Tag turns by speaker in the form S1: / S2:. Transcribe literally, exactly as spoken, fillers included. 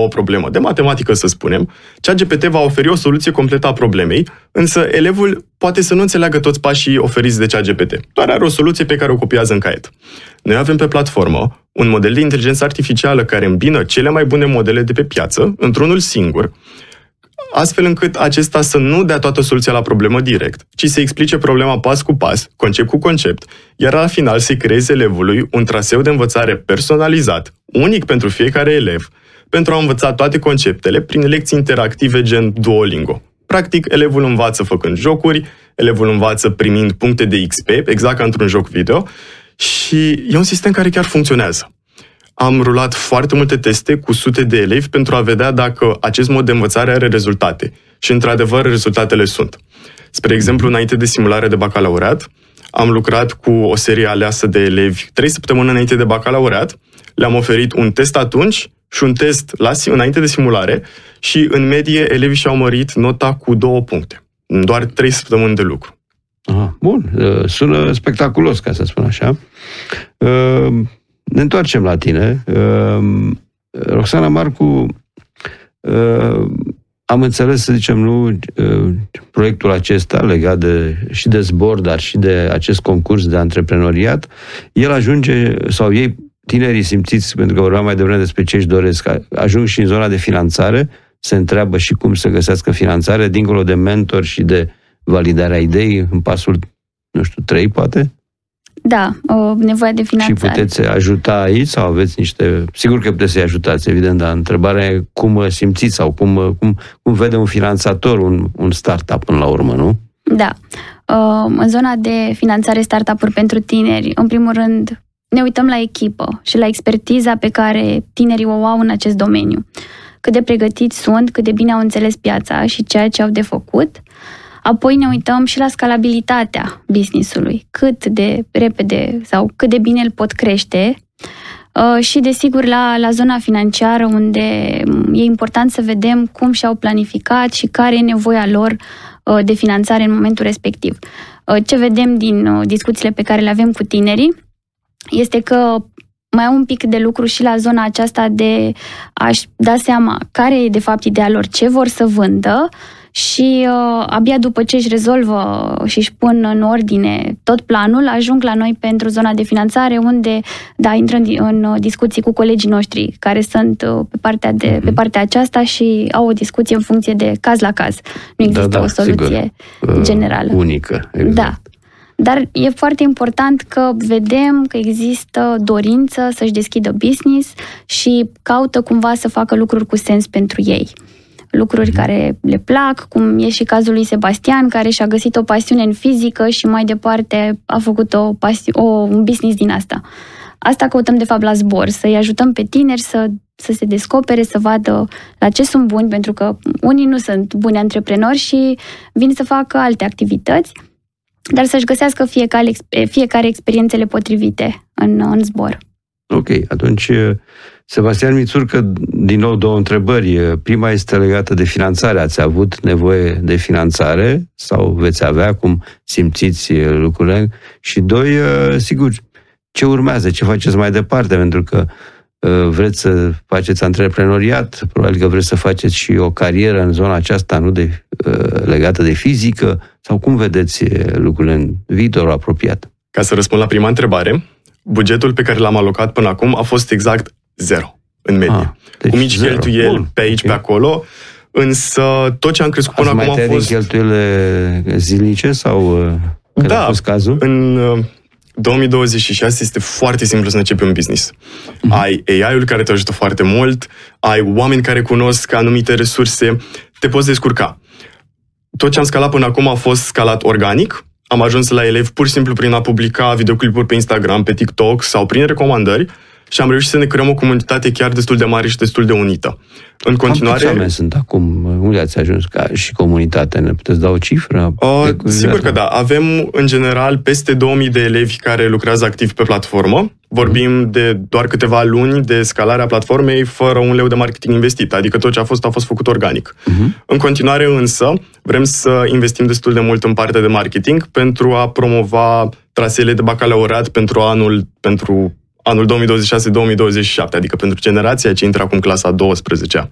S1: o problemă de matematică, să spunem, ChatGPT va oferi o soluție completă a problemei, însă elevul poate să nu înțeleagă toți pașii oferiți de ChatGPT. Doar are o soluție pe care o copiază în caiet. Noi avem pe platformă un model de inteligență artificială care îmbină cele mai bune modele de pe piață într-unul singur, astfel încât acesta să nu dea toată soluția la problemă direct, ci să explice problema pas cu pas, concept cu concept, iar la final să creeze elevului un traseu de învățare personalizat, unic pentru fiecare elev, pentru a învăța toate conceptele prin lecții interactive gen Duolingo. Practic, elevul învață făcând jocuri, elevul învață primind puncte de X P, exact ca într-un joc video, și e un sistem care chiar funcționează. Am rulat foarte multe teste cu sute de elevi pentru a vedea dacă acest mod de învățare are rezultate. Și, într-adevăr, rezultatele sunt. Spre exemplu, înainte de simulare de bacalaureat, am lucrat cu o serie aleasă de elevi trei săptămâni înainte de bacalaureat, le-am oferit un test atunci și un test la, înainte de simulare și, în medie, elevii și-au mărit nota cu două puncte. În doar trei săptămâni de lucru.
S2: Aha, bun, sună spectaculos, ca să spun așa. Ne întoarcem la tine. Roxana Marcu, am înțeles, să zicem, nu, proiectul acesta legat de, și de zbor, dar și de acest concurs de antreprenoriat, el ajunge, sau ei, tinerii simțiți, pentru că vorbeam mai devreme despre ce își doresc, ajung și în zona de finanțare, se întreabă și cum să găsească finanțare, dincolo de mentor și de validarea ideii, în pasul, nu știu, trei, poate?
S3: Da, o nevoie de finanțare.
S2: Și puteți ajuta aici sau aveți niște... Sigur că puteți să-i ajutați, evident, dar întrebarea e cum simțiți sau cum, cum, cum vede un finanțator un, un startup până la urmă, nu?
S3: Da. În zona de finanțare startup-uri pentru tineri, în primul rând, ne uităm la echipă și la expertiza pe care tinerii o au în acest domeniu. Cât de pregătiți sunt, cât de bine au înțeles piața și ceea ce au de făcut. Apoi ne uităm și la scalabilitatea business-ului, cât de repede sau cât de bine îl pot crește și, desigur, la, la zona financiară, unde e important să vedem cum și-au planificat și care e nevoia lor de finanțare în momentul respectiv. Ce vedem din discuțiile pe care le avem cu tinerii este că mai au un pic de lucru și la zona aceasta de a-și da seama care e de fapt ideea lor, ce vor să vândă, și uh, abia după ce își rezolvă și își pun în ordine tot planul, ajung la noi pentru zona de finanțare, unde, da, intră în, în discuții cu colegii noștri care sunt uh, pe, partea de, mm-hmm. pe partea aceasta și au o discuție în funcție de caz la caz. Nu există da, da, o soluție sigur. generală.
S2: Uh, unică, exact.
S3: Da. Dar e foarte important că vedem că există dorință să-și deschidă business și caută cumva să facă lucruri cu sens pentru ei. Lucruri mm. care le plac, cum e și cazul lui Sebastian, care și-a găsit o pasiune în fizică și mai departe a făcut o pasi- o, un business din asta. Asta căutăm de fapt la zbor, să-i ajutăm pe tineri să, să se descopere, să vadă la ce sunt buni, pentru că unii nu sunt buni antreprenori și vin să facă alte activități, dar să-și găsească fiecare, fiecare experiențele potrivite în, în zbor.
S2: Ok, atunci, Sebastian Mițurcă, din nou două întrebări. Prima este legată de finanțare. Ați avut nevoie de finanțare sau veți avea, cum simțiți lucrurile? Și doi, sigur, ce urmează, ce faceți mai departe? Pentru că vreți să faceți antreprenoriat, probabil că vreți să faceți și o carieră în zona aceasta, nu de, legată de fizică, sau cum vedeți lucrurile în viitorul apropiat?
S1: Ca să răspund la prima întrebare, bugetul pe care l-am alocat până acum a fost exact zero, în medie. Ah, deci cu mici zero. cheltuieli Bun. pe aici, okay. pe acolo, însă tot ce am crescut până
S2: Ați
S1: acum
S2: mai
S1: a fost...
S2: cheltuielile zilnice sau când
S1: da,
S2: a fost cazul?
S1: în două mii douăzeci și șase este foarte simplu să începi un business. Mm-hmm. Ai A I-ul care te ajută foarte mult, ai oameni care cunosc anumite resurse, te poți descurca. Tot ce am scalat până acum a fost scalat organic. Am ajuns la elevi pur și simplu prin a publica videoclipuri pe Instagram, pe TikTok sau prin recomandări și am reușit să ne creăm o comunitate chiar destul de mare și destul de unită. În continuare...
S2: Câți oameni sunt acum? Unde ați ajuns ca și comunitate? Ne puteți da o cifră?
S1: Uh, sigur că da. Avem, în general, peste două mii de elevi care lucrează activ pe platformă. Vorbim mm. de doar câteva luni de scalarea platformei fără un leu de marketing investit. Adică tot ce a fost, a fost făcut organic. Mm-hmm. În continuare, însă, vrem să investim destul de mult în partea de marketing pentru a promova traseele de bacalaureat pentru anul... pentru anul două mii douăzeci și șase două mii douăzeci și șapte, adică pentru generația ce intră acum clasa a douăsprezecea.